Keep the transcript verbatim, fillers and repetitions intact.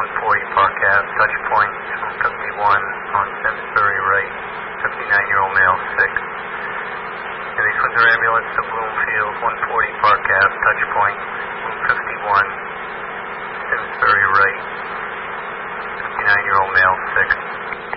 one forty Park Ave, touch point one fifty-one on Simsbury right, fifty-nine-year-old male, sick. Any Swinzer ambulance to Bloomfield, one forty Park Ave, touch point one fifty-one.